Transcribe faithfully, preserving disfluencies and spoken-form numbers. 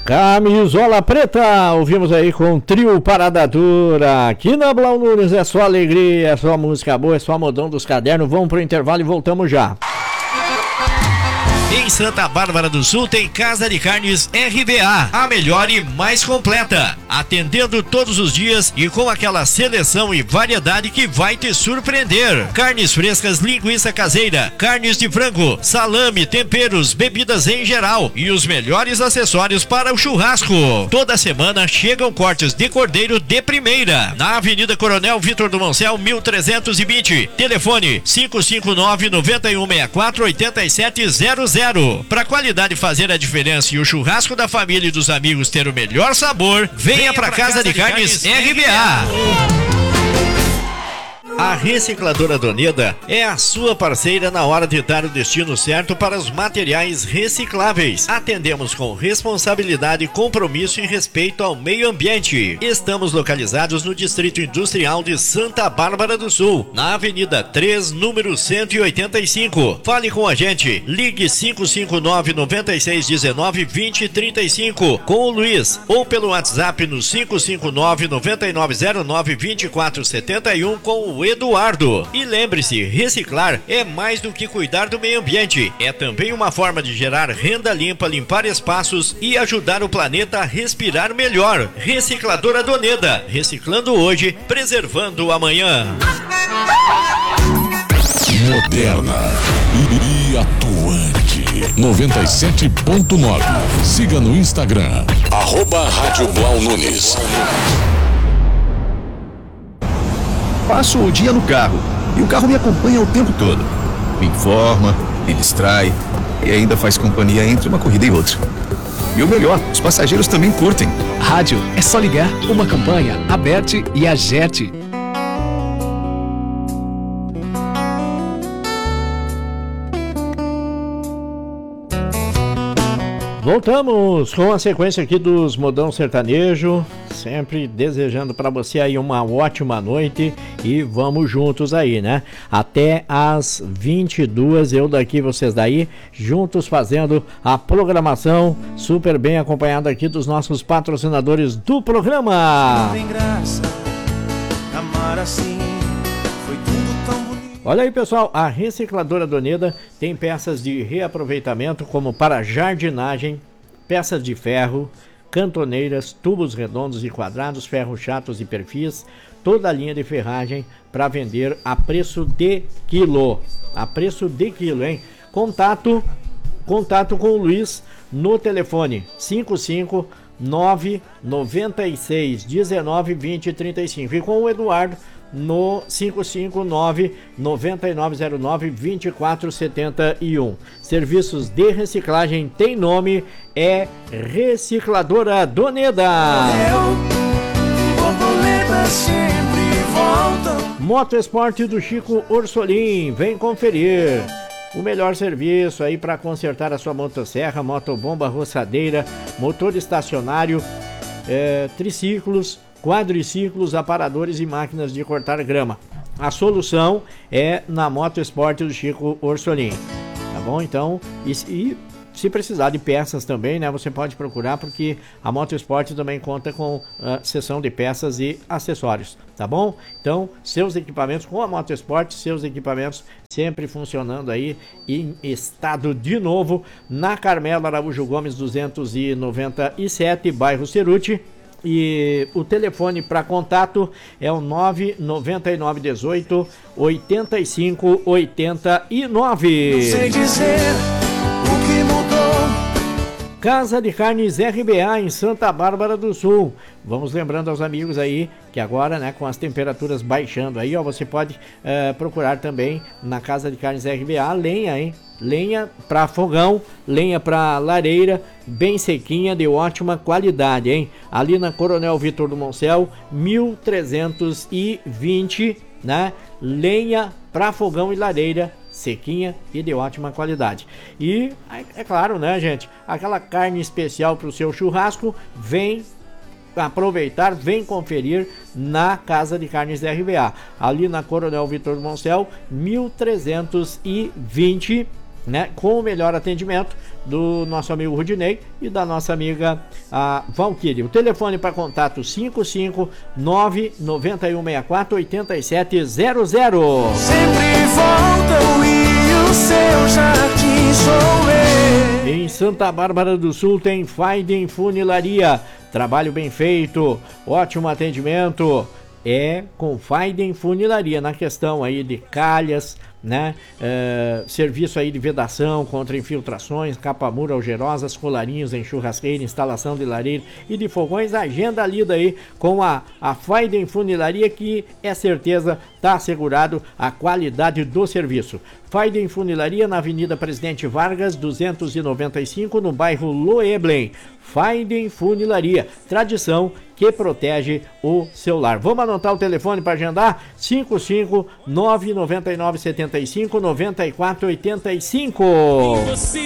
Camisola Preta, ouvimos aí com o trio Parada Dura. Aqui na Blau Nunes é só alegria, é só música boa, é só modão dos cadernos. Vamos pro intervalo e voltamos já. Em Santa Bárbara do Sul tem Casa de Carnes R B A, a melhor e mais completa, atendendo todos os dias e com aquela seleção e variedade que vai te surpreender. Carnes frescas, linguiça caseira, carnes de frango, salame, temperos, bebidas em geral e os melhores acessórios para o churrasco. Toda semana chegam cortes de cordeiro de primeira, na Avenida Coronel Vitor do Moncel, mil trezentos e vinte. Telefone cinco cinco nove, nove um seis quatro, oito sete zero zero. Para a qualidade fazer a diferença e o churrasco da família e dos amigos ter o melhor sabor, venha, venha para Casa, Casa de, de Carnes, Carnes R B A. A Recicladora Doneda é a sua parceira na hora de dar o destino certo para os materiais recicláveis. Atendemos com responsabilidade, compromisso e respeito ao meio ambiente. Estamos localizados no Distrito Industrial de Santa Bárbara do Sul, na Avenida três, número cento e oitenta e cinco. Fale com a gente. Ligue cinco cinco nove, nove seis um nove, dois zero três cinco com o Luiz ou pelo WhatsApp no cinco cinco nove, nove nove zero nove, dois quatro sete um com o Eduardo. E lembre-se, reciclar é mais do que cuidar do meio ambiente, é também uma forma de gerar renda limpa, limpar espaços e ajudar o planeta a respirar melhor. Recicladora Doneda, reciclando hoje, preservando o amanhã. Moderna e atuante. noventa e sete ponto nove. Siga no Instagram, arroba Rádio Blau Nunes. Passo o dia no carro e o carro me acompanha o tempo todo. Me informa, me distrai e ainda faz companhia entre uma corrida e outra. E o melhor, os passageiros também curtem. Rádio é só ligar, uma campanha, Aberte e Agerte. Voltamos com a sequência aqui dos Modão Sertanejo, sempre desejando para você aí uma ótima noite e vamos juntos aí, né? Até às vinte e duas, eu daqui, vocês daí, juntos fazendo a programação, super bem acompanhado aqui dos nossos patrocinadores do programa. Tem graça, amar assim, foi tudo tão bonito. Olha aí, pessoal, a Recicladora Doneda tem peças de reaproveitamento como para jardinagem, peças de ferro, cantoneiras, tubos redondos e quadrados, ferros chatos e perfis, toda a linha de ferragem para vender a preço de quilo. A preço de quilo, hein? Contato, contato com o Luiz no telefone cinco cinco nove, nove seis um nove, dois zero três cinco e com o Eduardo no cinco cinco nove, nove nove zero nove, dois quatro sete um. Serviços de reciclagem tem nome, é Recicladora Doneda. Moto Esporte do Chico Orsolim, vem conferir. O melhor serviço aí para consertar a sua motosserra, motobomba, roçadeira, motor estacionário, é, triciclos, quadriciclos, aparadores e máquinas de cortar grama. A solução é na Moto Esporte do Chico Orsolim, tá bom? Então, e, e se precisar de peças também, né, você pode procurar, porque a Moto Esporte também conta com uh, seção de peças e acessórios, tá bom? Então, seus equipamentos com a Moto Esporte, seus equipamentos sempre funcionando aí em estado de novo, na Carmelo Araújo Gomes duzentos e noventa e sete, bairro Ceruti. E o telefone para contato é o nove nove nove um oito, oito cinco oito nove. Não sei dizer o que mudou. Casa de Carnes R B A em Santa Bárbara do Sul. Vamos lembrando aos amigos aí que agora, né, com as temperaturas baixando aí, ó, você pode uh, procurar também na Casa de Carnes R B A lenha, hein? Lenha para fogão, lenha para lareira, bem sequinha, de ótima qualidade, hein? Ali na Coronel Vitor do Moncel, mil trezentos e vinte, né? Lenha para fogão e lareira, sequinha e de ótima qualidade. E, é claro, né, gente? Aquela carne especial para o seu churrasco, vem aproveitar, vem conferir na Casa de Carnes R B A. Ali na Coronel Vitor do Moncel, mil trezentos e vinte, né, com o melhor atendimento do nosso amigo Rudinei e da nossa amiga a Valquíria. O telefone para contato cinco cinco nove nove um seis quatro oito sete zero zero. Sempre voltam e o seu jardim sou eu. Em Santa Bárbara do Sul tem Faiden Funilaria, trabalho bem feito, ótimo atendimento, é com Faiden Funilaria na questão aí de calhas, né? É, serviço aí de vedação contra infiltrações, capa-muro, algerosas, colarinhos em churrasqueira, instalação de lareira e de fogões. Agenda lida aí com a, a Faiden Funilaria, que é certeza está assegurado a qualidade do serviço. Faiden Funilaria na Avenida Presidente Vargas duzentos e noventa e cinco, no bairro Loeblen. Faiden Funilaria, tradição que protege o seu lar. Vamos anotar o telefone para agendar? cinco cinco nove nove nove sete cinco nove quatro oito cinco.